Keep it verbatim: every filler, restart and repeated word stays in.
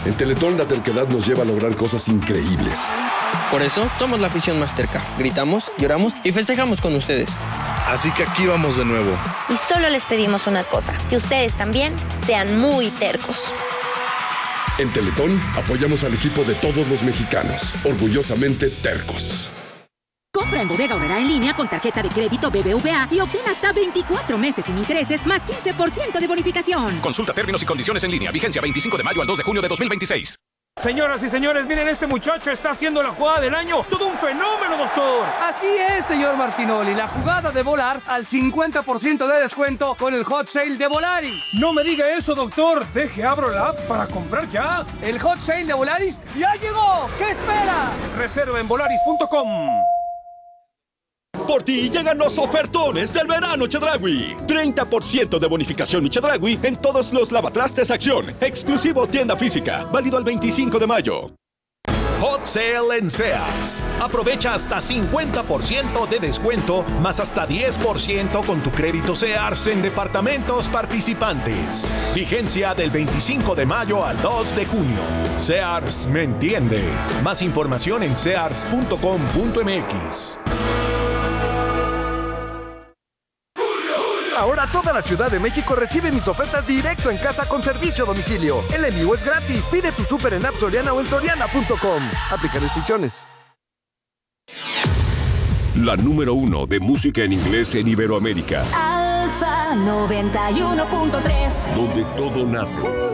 En Teletón la terquedad nos lleva a lograr cosas increíbles. Por eso somos la afición más terca. Gritamos, lloramos y festejamos con ustedes. Así que aquí vamos de nuevo. Y solo les pedimos una cosa, que ustedes también sean muy tercos. En Teletón apoyamos al equipo de todos los mexicanos, orgullosamente tercos. Compra en Bodega Aurrerá en línea con tarjeta de crédito B B V A y obtén hasta veinticuatro meses sin intereses más quince por ciento de bonificación. Consulta términos y condiciones en línea. Vigencia veinticinco de mayo al dos de junio de dos mil veintiséis. Señoras y señores, miren, este muchacho está haciendo la jugada del año. Todo un fenómeno, doctor. Así es, señor Martinoli. La jugada de volar al cincuenta por ciento de descuento con el Hot Sale de Volaris. No me diga eso, doctor. Deje, abro la app para comprar ya. El Hot Sale de Volaris ya llegó. ¿Qué espera? Reserva en volaris punto com. Por ti llegan los ofertones del verano Chedraui. treinta por ciento de bonificación Chedraui en todos los lavatrastes Acción. Exclusivo tienda física. Válido al veinticinco de mayo. Hot Sale en Sears. Aprovecha hasta cincuenta por ciento de descuento, más hasta diez por ciento con tu crédito Sears en departamentos participantes. Vigencia del veinticinco de mayo al dos de junio. Sears me entiende. Más información en sears punto com punto m x. Ahora toda la Ciudad de México recibe mis ofertas directo en casa con servicio a domicilio. El envío es gratis. Pide tu súper en App Soriana o en soriana punto com. Aplica restricciones. La número uno de música en inglés en Iberoamérica. Alfa noventa y uno punto tres. Donde todo nace.